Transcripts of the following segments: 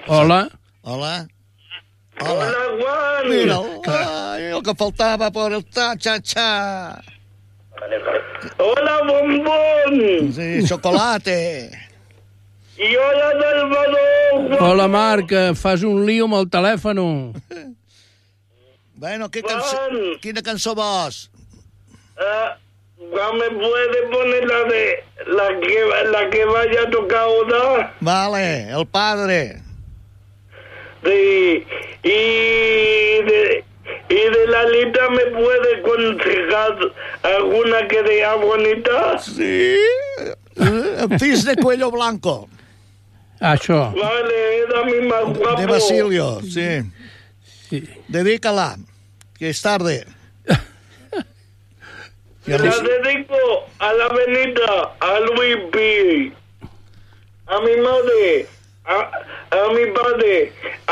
Hola. Hola. Hola, Juan. Mira'l. Ai, el que faltava per el cha-cha-cha. Hola, bombón. Sí, chocolate. I hola, Salvador. Juan. Hola, Marc, fas un lío amb el telèfon. Bueno, Juan. quina cançó vols? ¿Me puede poner la que vaya a tocar ahora? Vale, el padre. Sí. Y de la lista me puede aconsejar alguna que sea bonita. Sí. Fils de Cuello Blanco. Això. Vale, es la misma guapo. De Basilio, sí. Sí. Dedícala, que es tarde. La dedico a la Benita, a Luis Pi, a mi madre, a mi padre,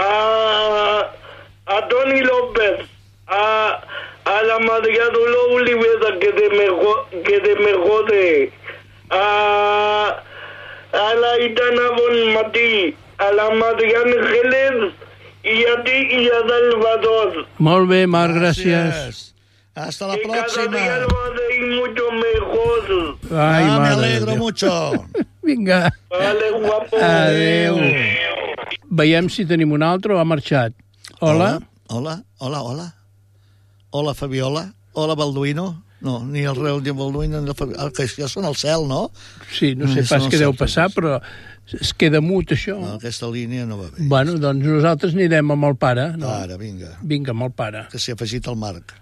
a Tony López, a la María Dolores Olivera que te me jode, a la Itana Bonmatí, a la Mariana Ángeles y a ti y a Salvador. Molt bé, Marc, gràcies. Hasta la Y próxima. cada día lo hacéis mucho mejor. Ai, Me mare de alegro Déu. mucho. Vinga. Vale, guapo. Adéu. Veiem si tenim un altre o ha marxat. Hola. Hola. Hola, Fabiola. Hola, Balduino. No, ni el Real de Balduino ni el Fabiola. Que ja són al cel, no? Sí, no sé Són pas els què deu altres. passar, però es queda mut, això. No, aquesta línia no va bé. Bueno, doncs nosaltres anirem amb el pare. No? Ara, vinga, Vinga, amb el pare. que s'hi ha afegit el Marc.